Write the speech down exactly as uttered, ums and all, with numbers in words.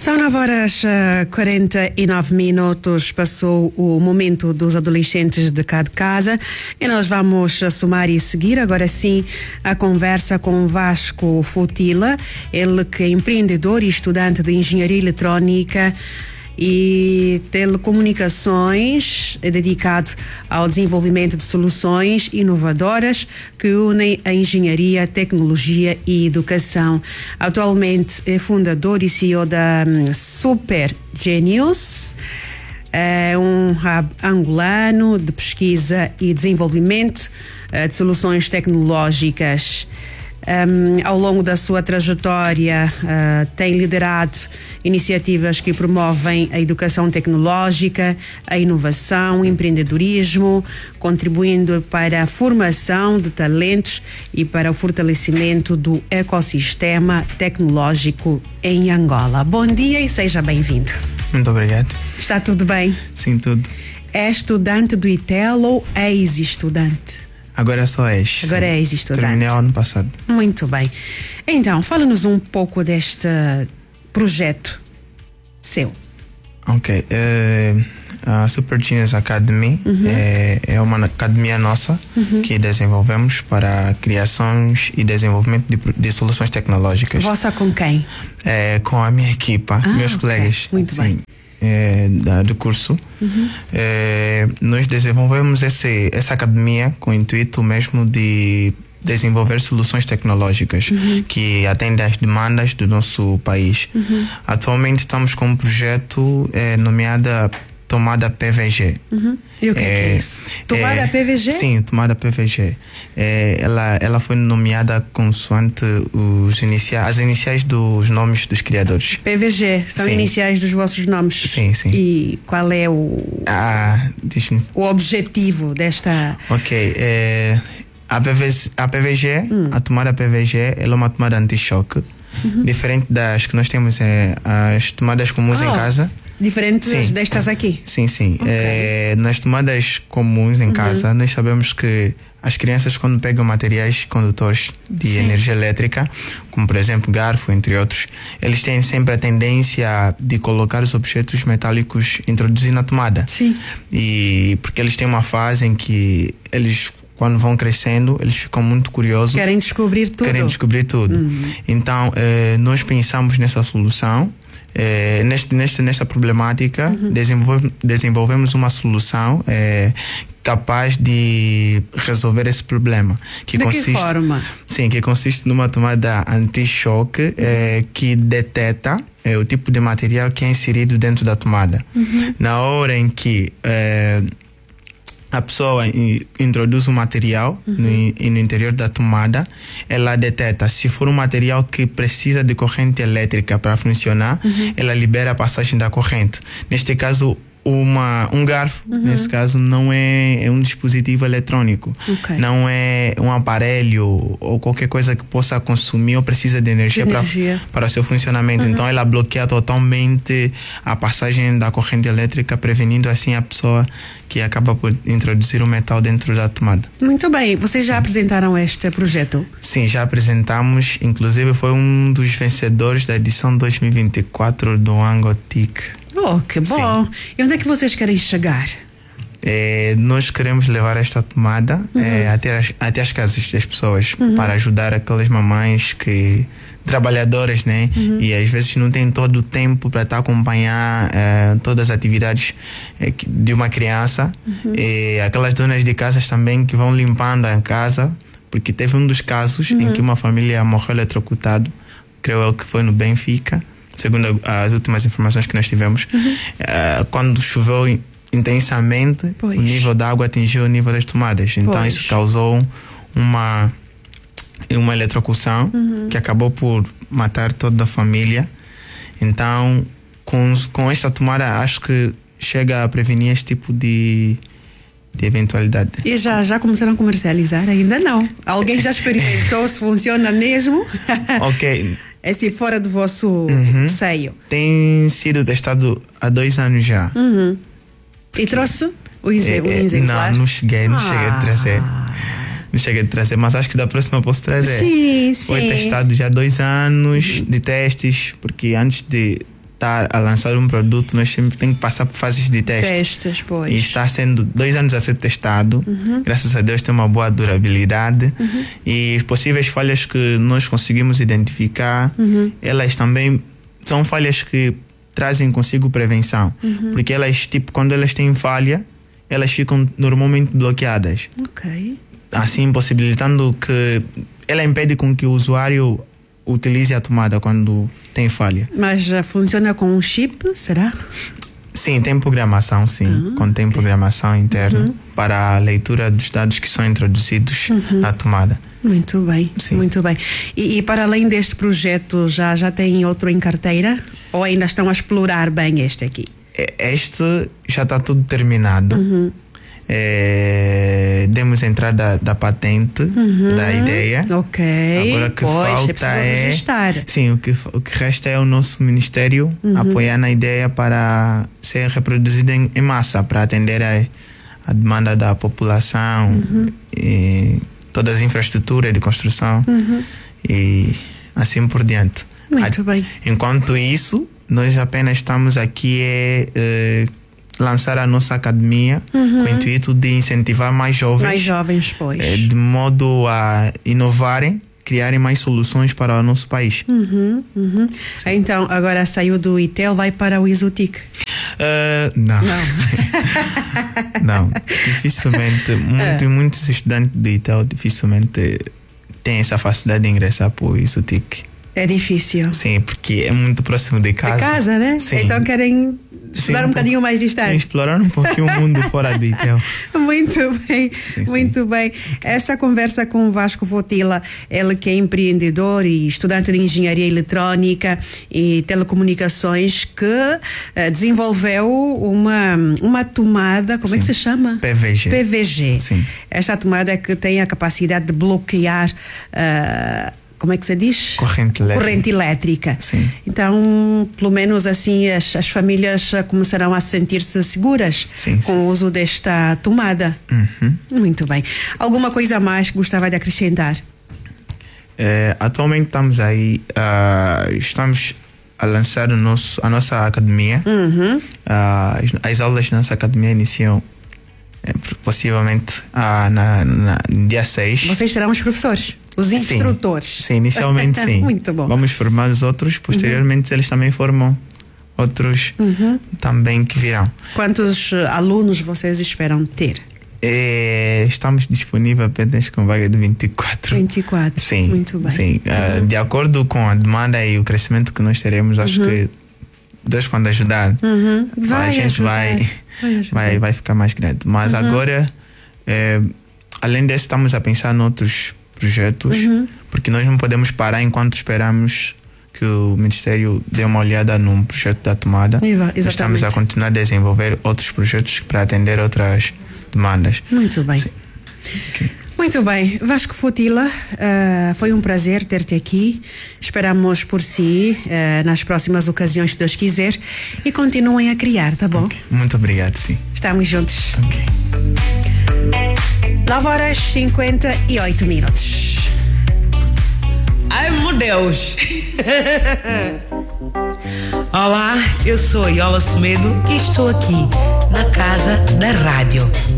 São nove horas e quarenta e nove minutos, passou o momento dos adolescentes de cá de casa e nós vamos somar e seguir agora sim a conversa com Vasco Futila, ele que é empreendedor e estudante de Engenharia Eletrónica e telecomunicações, é dedicado ao desenvolvimento de soluções inovadoras que unem a engenharia, tecnologia e educação. Atualmente é fundador e C E O da Super Genius, é um hub angolano de pesquisa e desenvolvimento de soluções tecnológicas. Um, ao longo da sua trajetória uh, tem liderado iniciativas que promovem a educação tecnológica, a inovação, o empreendedorismo, contribuindo para a formação de talentos e para o fortalecimento do ecossistema tecnológico em Angola. Bom dia e seja bem-vindo. Muito obrigado. Está tudo bem? Sim, tudo. É estudante do I T E L ou ex-estudante? Agora só és. Agora é ex-estudante. Terminei ano passado. Muito bem. Então, fala-nos um pouco deste projeto seu. Ok. É, a Super Genius Academy uhum. é, é uma academia nossa uhum. que desenvolvemos para criações e desenvolvimento de, de soluções tecnológicas. Vossa com quem? É, com a minha equipa, ah, meus okay. colegas. Muito sim. bem. É, da, do curso. Uhum. É, nós desenvolvemos esse, essa academia com o intuito mesmo de desenvolver soluções tecnológicas uhum. que atendem às demandas do nosso país. Uhum. Atualmente estamos com um projeto é, nomeado Tomada P V G. Uhum. E o que é, é, que é isso? Tomada é, P V G? Sim, Tomada P V G. É, ela, ela foi nomeada consoante os inicia as iniciais dos nomes dos criadores. P V G, são sim. iniciais dos vossos nomes? Sim, sim. E qual é o, ah, diz-me. o objetivo desta... Ok, é, a, P V, a P V G, hum. a tomada P V G, ela é uma tomada anti-choque, uhum. diferente das que nós temos, é, as tomadas comuns oh. em casa. Diferentes sim. destas aqui? Sim, sim. Okay. É, nas tomadas comuns em uhum. casa, nós sabemos que as crianças, quando pegam materiais condutores de sim. energia elétrica, como por exemplo garfo, entre outros, eles têm sempre a tendência de colocar os objetos metálicos introduzir na tomada. Sim. E porque eles têm uma fase em que eles, quando vão crescendo, eles ficam muito curiosos. Querem descobrir tudo. Querem descobrir tudo. Uhum. Então, eh, nós pensamos nessa solução. É, neste, neste, nesta problemática uhum. desenvolve, desenvolvemos uma solução é, capaz de resolver esse problema. Que de consiste, que forma? Sim, que consiste numa tomada anti-choque uhum. é, que detecta é, o tipo de material que é inserido dentro da tomada. Uhum. Na hora em que é, a pessoa introduz um material uhum. no, no interior da tomada, ela detecta. Se for um material que precisa de corrente elétrica para funcionar, uhum. ela libera a passagem da corrente. Neste caso, uma, um garfo, uhum. nesse caso, não é, é um dispositivo eletrônico. Okay. Não é um aparelho ou qualquer coisa que possa consumir ou precisa de energia, de energia. Para, para seu funcionamento. Uhum. Então, ela bloqueia totalmente a passagem da corrente elétrica, prevenindo assim a pessoa que acaba por introduzir o metal dentro da tomada. Muito bem. Vocês já Sim. apresentaram este projeto? Sim, já apresentamos. Inclusive, foi um dos vencedores da edição dois mil e vinte e quatro do Angotic. Oh, que bom! Sim. E onde é que vocês querem chegar? É, nós queremos levar esta tomada uhum. é, até, as, até as casas das pessoas uhum. para ajudar aquelas mamães que trabalhadoras, né? Uhum. E às vezes não têm todo o tempo para estar a acompanhar é, todas as atividades é, de uma criança. Uhum. E aquelas donas de casas também que vão limpando a casa, porque teve um dos casos uhum. em que uma família morreu eletrocutado, creio eu que foi no Benfica. Segundo as últimas informações que nós tivemos, uhum. uh, quando choveu intensamente, pois. o nível da água atingiu o nível das tomadas. Então pois. isso causou uma, uma eletrocução uhum. que acabou por matar toda a família. Então, com, com esta tomada, acho que chega a prevenir este tipo de, de eventualidade. E já, já começaram a comercializar? Ainda não. Alguém já experimentou se funciona mesmo? Ok. É assim, fora do vosso uhum. seio. Tem sido testado há dois anos já. Uhum. E trouxe o exemplar? Não, não cheguei, não ah. cheguei a trazer. Não cheguei a trazer, mas acho que da próxima eu posso trazer. Sim, Foi sim. testado já há dois anos uhum. de testes, porque antes de estar a lançar um produto, nós sempre temos que passar por fases de testes. Testes, pois. E está sendo dois anos a ser testado. Uhum. Graças a Deus tem uma boa durabilidade. Uhum. E as possíveis falhas que nós conseguimos identificar, uhum. elas também são falhas que trazem consigo prevenção. Uhum. Porque elas, tipo, quando elas têm falha, elas ficam normalmente bloqueadas. Ok. Assim, possibilitando que ela impede com que o usuário utilize a tomada quando tem falha. Mas já funciona com um chip, será? Sim, tem programação, sim. Ah, contém okay. programação interna uhum. para a leitura dos dados que são introduzidos uhum. na tomada. Muito bem, sim. muito bem. E, e para além deste projeto, já, já tem outro em carteira? Ou ainda estão a explorar bem este aqui? Este já está tudo terminado. Uhum. É, demos entrada da patente uhum. da ideia. Ok. Agora o que pois, falta é, é registrar. Sim, o que, o que resta é o nosso ministério uhum. apoiar na ideia para ser reproduzida em, em massa, para atender a, a demanda da população uhum. e todas as infraestruturas de construção uhum. e assim por diante. Muito a, bem. Enquanto isso, nós apenas estamos aqui é, é lançar a nossa academia uhum. com o intuito de incentivar mais jovens, mais jovens pois. É, de modo a inovarem, criarem mais soluções para o nosso país. Uhum, uhum. Então, agora saiu do I T E L, vai para o Exotic? Uh, não. Não. Não. Dificilmente, muito, muitos estudantes do I T E L dificilmente têm essa facilidade de ingressar para o Exotic. É difícil. Sim, porque é muito próximo de casa. De casa, né? Sim. Então querem estudar sim, um, um bocadinho mais distante. Explorar um pouquinho o mundo fora do I T E L. Muito bem, sim, muito sim. bem. Esta conversa com o Vasco Fotila, ele que é empreendedor e estudante de engenharia eletrónica e telecomunicações, que uh, desenvolveu uma, uma tomada, como sim. é que se chama? P V G. P V G. Sim. Esta tomada que tem a capacidade de bloquear uh, como é que se diz? Corrente elétrica. Corrente elétrica. Sim. Então, pelo menos assim, as, as famílias começarão a sentir-se seguras sim, com sim. o uso desta tomada. Uhum. Muito bem. Alguma coisa a mais que gostava de acrescentar? É, atualmente estamos aí, uh, estamos a lançar o nosso, a nossa academia. Uhum. Uh, as, as aulas da nossa academia iniciam é, possivelmente uh, na, na, no dia seis. Vocês serão os professores? Os instrutores. Sim, sim, inicialmente sim. Muito bom. Vamos formar os outros, posteriormente uhum. eles também formam outros uhum. também que virão. Quantos alunos vocês esperam ter? É, estamos disponíveis apenas com vaga de vinte e quatro. vinte e quatro. Sim. Muito bem. Sim. Uhum. Uh, de acordo com a demanda e o crescimento que nós teremos, acho uhum. que Deus, quando ajudar, uhum. vai a gente ajudar. vai, vai, vai, vai ficar mais grande. Mas uhum. agora, é, além disso, estamos a pensar noutros projetos, uhum. porque nós não podemos parar enquanto esperamos que o Ministério dê uma olhada num projeto da tomada. Exatamente. Nós estamos a continuar a desenvolver outros projetos para atender outras demandas. Muito bem. Okay. Muito bem, Vasco Fotila, uh, foi um prazer ter-te aqui. Esperamos por si uh, nas próximas ocasiões, se Deus quiser, e continuem a criar, tá bom? Okay. Muito obrigado, sim. Estamos juntos. Ok. nove horas e cinquenta e oito minutos. Ai, meu Deus! Olá, eu sou a Yola Semedo e estou aqui na Casa da Rádio.